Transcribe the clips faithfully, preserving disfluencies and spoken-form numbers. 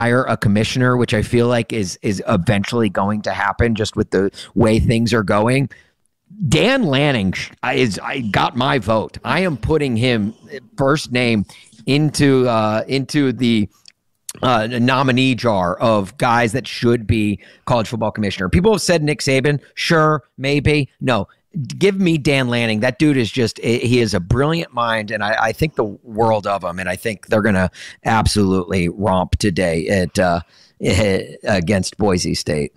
hire a commissioner, which I feel like is is eventually going to happen just with the way things are going, Dan Lanning is I got my vote. I am putting him first name into uh, into the uh, nominee jar of guys that should be college football commissioner. People have said Nick Saban, sure, maybe, no. Give me Dan Lanning. That dude is just, he is a brilliant mind, and I, I think the world of him, and I think they're going to absolutely romp today at uh, against Boise State.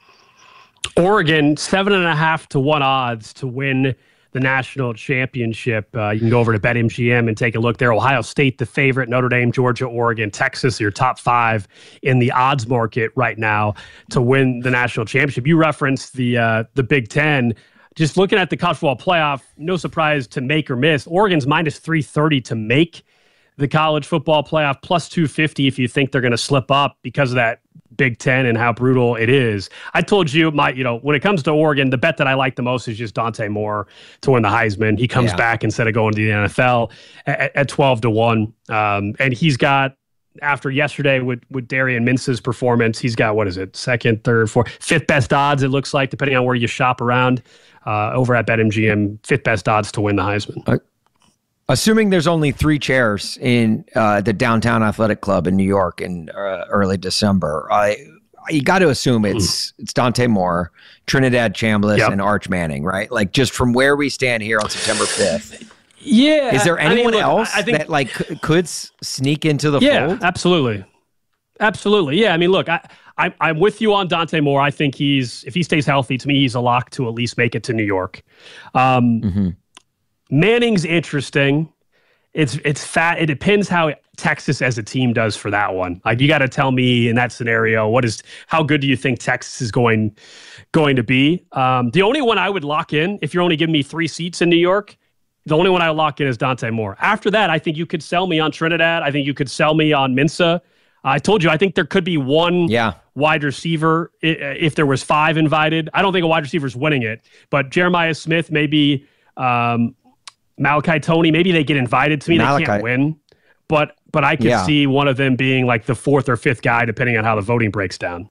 Oregon, seven and a half to one odds to win the national championship. Uh, you can go over to BetMGM and take a look there. Ohio State, the favorite, Notre Dame, Georgia, Oregon, Texas, your top five in the odds market right now to win the national championship. You referenced the uh, the Big Ten. Just looking at the college football playoff, no surprise to make or miss. Oregon's minus three thirty to make the college football playoff, plus two fifty if you think they're going to slip up because of that Big Ten and how brutal it is. I told you, my, you know, when it comes to Oregon, the bet that I like the most is just Dante Moore to win the Heisman. He comes yeah. back instead of going to the N F L at, at twelve to one. Um, and he's got, after yesterday with, with Darian Mince's performance, he's got, what is it, second, third, fourth, fifth best odds, it looks like, depending on where you shop around uh, over at BetMGM, fifth best odds to win the Heisman. Uh, assuming there's only three chairs in uh, the Downtown Athletic Club in New York in uh, early December, I you got to assume it's mm. it's Dante Moore, Trinidad Chambliss, yep. and Arch Manning, right? Like, just from where we stand here on September fifth. Yeah. Is there anyone I mean, look, else I think, that like c- could s- sneak into the yeah, fold? Yeah, absolutely. Absolutely. Yeah. I mean, look, I, I, I'm with you on Dante Moore. I think he's, if he stays healthy, to me, he's a lock to at least make it to New York. Um, mm-hmm. Manning's interesting. It's, it's fat. It depends how Texas as a team does for that one. Like, you got to tell me in that scenario, what is, how good do you think Texas is going, going to be? Um, the only one I would lock in, if you're only giving me three seats in New York, the only one I lock in is Dante Moore. After that, I think you could sell me on Trinidad. I think you could sell me on Mince. I told you, I think there could be one yeah. wide receiver if there was five invited. I don't think a wide receiver is winning it, but Jeremiah Smith, maybe um, Malachi Tony, maybe they get invited. To me, Malachi. They can't win, but but I could yeah. see one of them being like the fourth or fifth guy, depending on how the voting breaks down.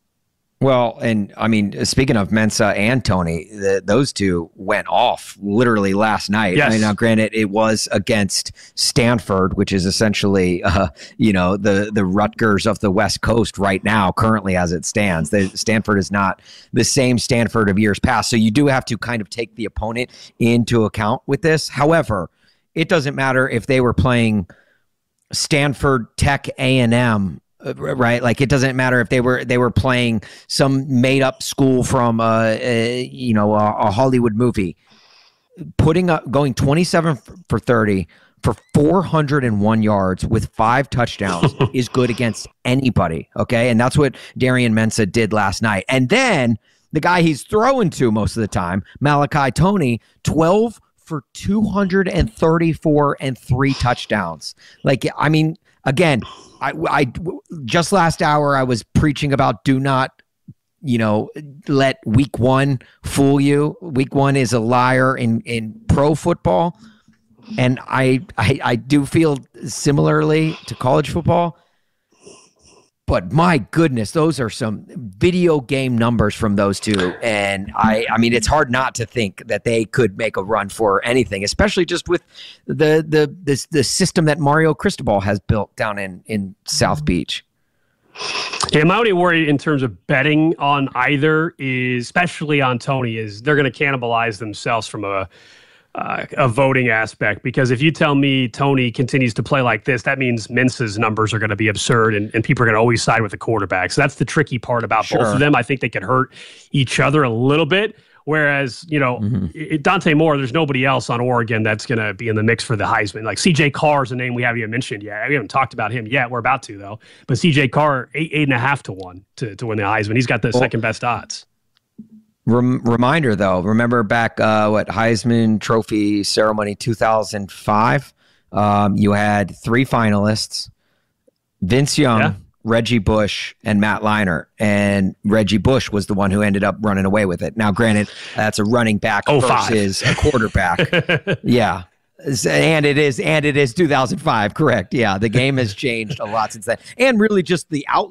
Well, and I mean, speaking of Mensa and Tony, the, those two went off literally last night. Yes. I mean, now, granted, it was against Stanford, which is essentially, uh, you know, the the Rutgers of the West Coast right now, currently as it stands. The, Stanford is not the same Stanford of years past, so you do have to kind of take the opponent into account with this. However, it doesn't matter if they were playing Stanford, Tech, A and M. Right, like it doesn't matter if they were they were playing some made up school from uh, a, you know a, a Hollywood movie. Putting up going twenty-seven for thirty for four hundred one yards with five touchdowns is good against anybody. Okay, and that's what Darian Mensa did last night. And then the guy he's throwing to most of the time, Malachi Tony, twelve for two hundred thirty-four and three touchdowns. Like, I mean, again. I, I just last hour I was preaching about do not, you know, let week one fool you. Week one is a liar in, in pro football. And I, I I do feel similarly to college football. But my goodness, those are some video game numbers from those two. And I, I mean, it's hard not to think that they could make a run for anything, especially just with the the this the system that Mario Cristobal has built down in, in South Beach. Yeah, my only worry in terms of betting on either is, especially on Tony, is they're going to cannibalize themselves from a Uh, a voting aspect, because if you tell me Tony continues to play like this, that means Mince's numbers are going to be absurd, and, and people are going to always side with the quarterback. So that's the tricky part about sure. both of them. I think they could hurt each other a little bit. Whereas, you know, mm-hmm. it, Dante Moore, there's nobody else on Oregon that's going to be in the mix for the Heisman. Like C J Carr is a name we haven't even mentioned yet. We haven't talked about him yet. We're about to, though. But C J Carr, eight, eight and a half to one to, to win the Heisman. He's got the well, second best odds. Rem- reminder, though, remember back, uh, what, Heisman Trophy ceremony two thousand five? Um, you had three finalists, Vince Young, yeah. Reggie Bush, and Matt Leinart. And Reggie Bush was the one who ended up running away with it. Now, granted, that's a running back oh, versus five. a quarterback. yeah. And it is, and it is two thousand five. Correct. Yeah, the game has changed a lot since then, and really just the out.